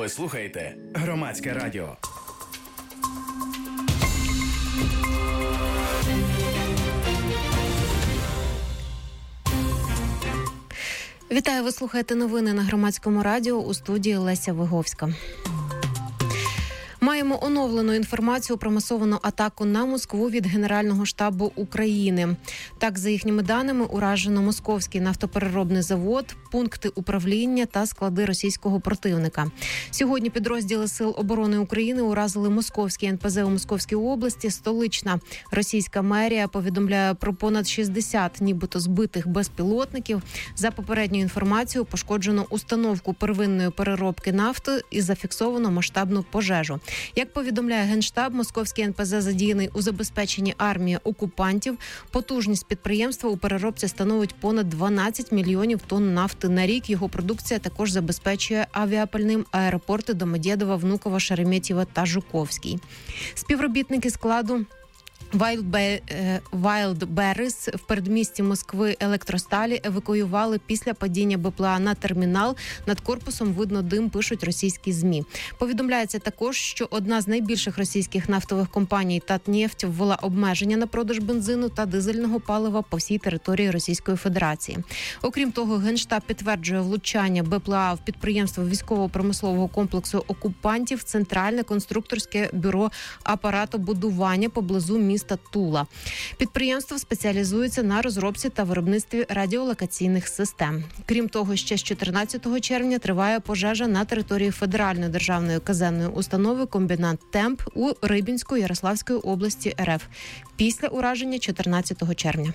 Ви слухаєте Громадське радіо. Вітаю, ви слухаєте новини на Громадському радіо, у студії Леся Виговська. Маємо оновлену інформацію про масовану атаку на Москву від Генерального штабу України. Так, за їхніми даними, уражено московський нафтопереробний завод, пункти управління та склади російського противника. Сьогодні підрозділи Сил оборони України уразили московський НПЗ у Московській області. Столична російська мерія повідомляє про понад 60 нібито збитих безпілотників. За попередньою інформацією, пошкоджено установку первинної переробки нафти і зафіксовано масштабну пожежу. Як повідомляє Генштаб, московський НПЗ задіяний у забезпеченні армії окупантів. Потужність підприємства у переробці становить понад 12 мільйонів тонн нафти на рік. Його продукція також забезпечує авіапальним аеропорти Домодєдова, Внуково, Шереметьєво та Жуковський. Співробітники складу Wildberries в передмісті Москви Електросталі евакуювали після падіння БПЛА на термінал. Над корпусом видно дим, пишуть російські ЗМІ. Повідомляється також, що одна з найбільших російських нафтових компаній Татнефть ввела обмеження на продаж бензину та дизельного палива по всій території Російської Федерації. Окрім того, Генштаб підтверджує влучання БПЛА в підприємство військово-промислового комплексу окупантів Центральне конструкторське бюро апаратобудування поблизу міста Тула. Підприємство спеціалізується на розробці та виробництві радіолокаційних систем. Крім того, ще з 14 червня триває пожежа на території Федеральної державної казенної установи «Комбінат Темп» у Рибінсько-Ярославської області РФ після ураження 14 червня.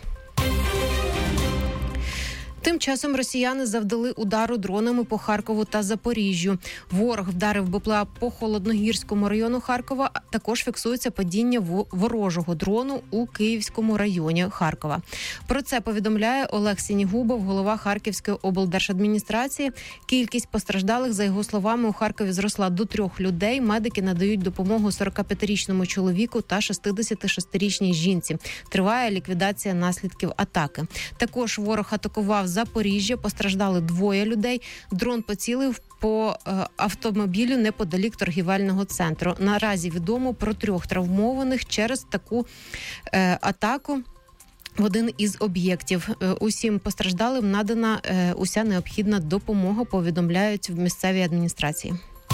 Тим часом росіяни завдали удару дронами по Харкову та Запоріжжю. Ворог вдарив БПЛА по Холодногірському району Харкова. Також фіксується падіння ворожого дрону у Київському районі Харкова. Про це повідомляє Олег Сінігубов, голова Харківської облдержадміністрації. Кількість постраждалих, за його словами, у Харкові зросла до 3 людей. Медики надають допомогу 45-річному чоловіку та 66-річній жінці. Триває ліквідація наслідків атаки. Також ворог атакував Запоріжжя, постраждали 2 людей. Дрон поцілив по автомобілю неподалік торгівельного центру. Наразі відомо про 3 травмованих через таку атаку в один із об'єктів. Усім постраждалим надана уся необхідна допомога, повідомляють в місцевій адміністрації.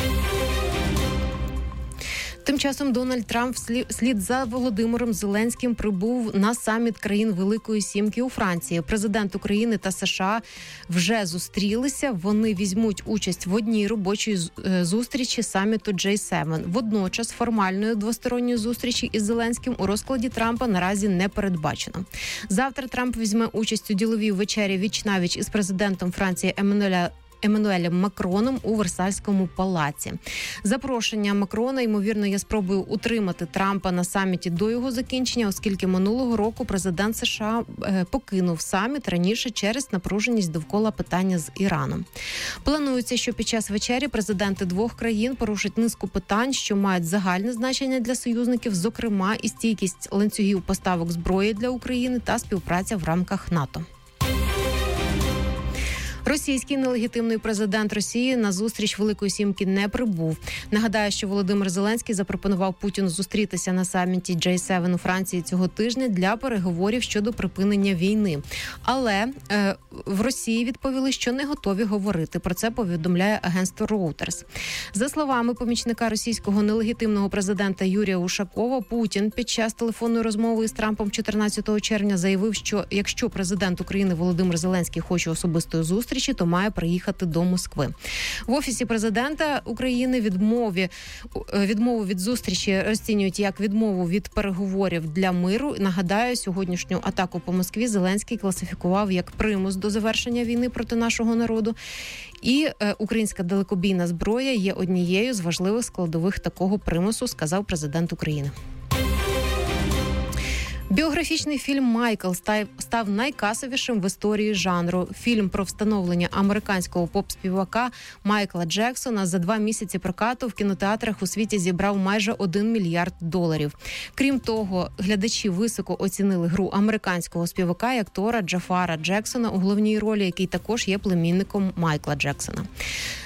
Тим часом Дональд Трамп вслід за Володимиром Зеленським прибув на саміт країн Великої Сімки у Франції. Президент України та США вже зустрілися. Вони візьмуть участь в одній робочій зустрічі саміту G7. Водночас формальної двосторонньої зустрічі із Зеленським у розкладі Трампа наразі не передбачено. Завтра Трамп візьме участь у діловій вечері віч-навіч із президентом Франції Еммануелем Макроном у Версальському палаці. Запрошення Макрона, ймовірно, є спробою утримати Трампа на саміті до його закінчення, оскільки минулого року президент США покинув саміт раніше через напруженість довкола питання з Іраном. Планується, що під час вечері президенти 2 країн порушать низку питань, що мають загальне значення для союзників, зокрема і стійкість ланцюгів поставок зброї для України та співпраця в рамках НАТО. Російський нелегітимний президент Росії на зустріч Великої Сімки не прибув. Нагадаю, що Володимир Зеленський запропонував Путіну зустрітися на саміті G7 у Франції цього тижня для переговорів щодо припинення війни. Але в Росії відповіли, що не готові говорити. Про це повідомляє агентство Reuters. За словами помічника російського нелегітимного президента Юрія Ушакова, Путін під час телефонної розмови із Трампом 14 червня заявив, що якщо президент України Володимир Зеленський хоче особистої зустрічі, то має приїхати до Москви. В Офісі президента України відмову від зустрічі розцінюють як відмову від переговорів для миру. Нагадаю, сьогоднішню атаку по Москві Зеленський класифікував як примус до завершення війни проти нашого народу. І українська далекобійна зброя є однією з важливих складових такого примусу, сказав президент України. Біографічний фільм «Майкл» став найкасовішим в історії жанру. Фільм про встановлення американського поп-співака Майкла Джексона за 2 місяці прокату в кінотеатрах у світі зібрав майже $1 мільярд. Крім того, глядачі високо оцінили гру американського співака і актора Джафара Джексона у головній ролі, який також є племінником Майкла Джексона.